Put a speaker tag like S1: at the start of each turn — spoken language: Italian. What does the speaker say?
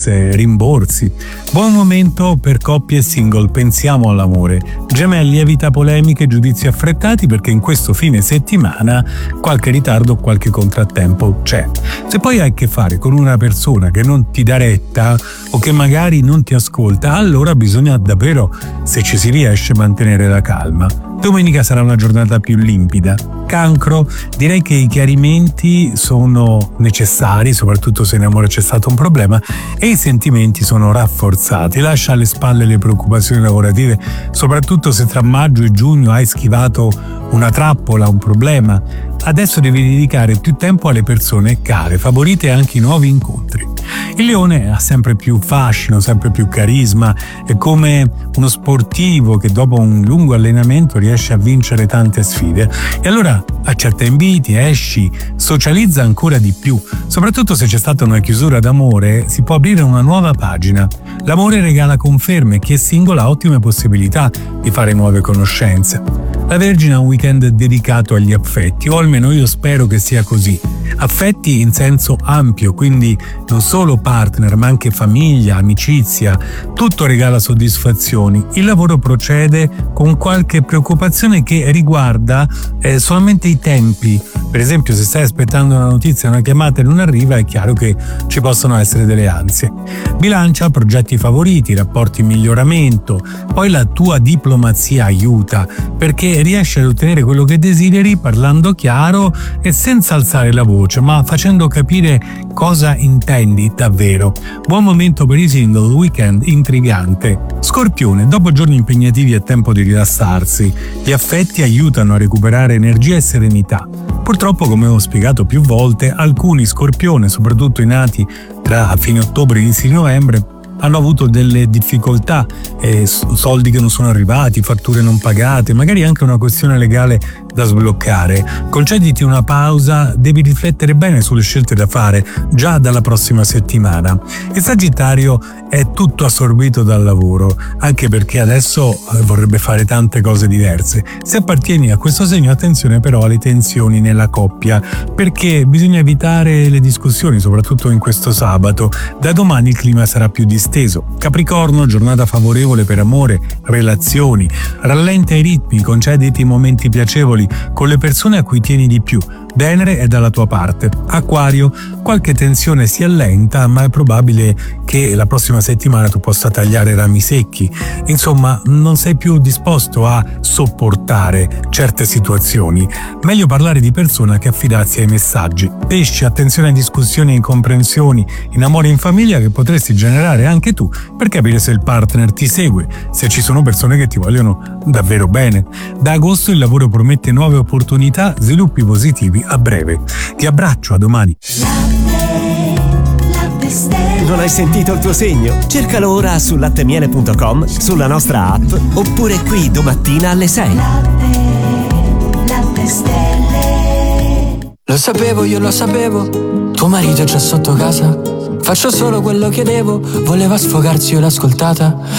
S1: rimborsi. Buon momento per coppie single, pensiamo all'amore. Gemelli, evita polemiche e giudizi affrettati perché in questo fine settimana qualche ritardo o qualche contrattempo c'è. Se poi hai a che fare con una persona che non ti dà retta o che magari non ti ascolta, allora bisogna davvero, se ci si riesce, mantenere la calma. Domenica sarà una giornata più limpida. Cancro, direi che i chiarimenti sono necessari, soprattutto se in amore c'è stato un problema, e i sentimenti sono rafforzati. Lascia alle spalle le preoccupazioni lavorative, soprattutto se tra maggio e giugno hai schivato una trappola, un problema. Adesso devi dedicare più tempo alle persone care, favorite anche i nuovi incontri. Il Leone ha sempre più fascino, sempre più carisma, è come uno sportivo che dopo un lungo allenamento riesce a vincere tante sfide e allora accetta inviti, esci, socializza ancora di più. Soprattutto se c'è stata una chiusura d'amore, si può aprire una nuova pagina. L'amore regala conferme, chi è single ha ottime possibilità di fare nuove conoscenze. La Vergine ha un weekend dedicato agli affetti, o almeno io spero che sia così. Affetti in senso ampio, quindi non solo partner, ma anche famiglia, amicizia, tutto regala soddisfazioni. Il lavoro procede con qualche preoccupazione che riguarda solamente i tempi. Per esempio, se stai aspettando una notizia, una chiamata e non arriva, è chiaro che ci possono essere delle ansie. Bilancia, progetti favoriti, rapporti in miglioramento, poi la tua diplomazia aiuta, perché riesci ad ottenere quello che desideri parlando chiaro e senza alzare la voce, ma facendo capire cosa intendi davvero. Buon momento per i single, weekend intrigante. Scorpione, dopo giorni impegnativi è tempo di rilassarsi. Gli affetti aiutano a recuperare energia e serenità. Purtroppo, come ho spiegato più volte, alcuni Scorpione, soprattutto i nati tra fine ottobre e inizi di novembre, hanno avuto delle difficoltà, soldi che non sono arrivati, fatture non pagate, magari anche una questione legale da sbloccare. Concediti una pausa, devi riflettere bene sulle scelte da fare già dalla prossima settimana. Il Sagittario è tutto assorbito dal lavoro, anche perché adesso vorrebbe fare tante cose diverse. Se appartieni a questo segno, attenzione però alle tensioni nella coppia, perché bisogna evitare le discussioni, soprattutto in questo sabato. Da domani il clima sarà più disteso. Capricorno, giornata favorevole per amore, relazioni. Rallenta i ritmi, concediti momenti piacevoli con le persone a cui tieni di più. Venere è dalla tua parte. Acquario, qualche tensione si allenta, ma è probabile che la prossima settimana tu possa tagliare rami secchi. Insomma, non sei più disposto a sopportare certe situazioni. Meglio parlare di persona che affidarsi ai messaggi. Pesci, attenzione a discussioni e incomprensioni in amore e in famiglia che potresti generare anche tu per capire se il partner ti segue, se ci sono persone che ti vogliono davvero bene. Da agosto il lavoro promette nuove opportunità, sviluppi positivi a breve. Ti abbraccio, a domani.
S2: Non hai sentito il tuo segno? Cercalo ora su lattemiele.com, sulla nostra app oppure qui domattina alle 6.
S3: Latte stelle. Lo sapevo, io lo sapevo, tuo marito è già sotto casa. Faccio solo quello che devo, voleva sfogarsi, io l'ho ascoltata.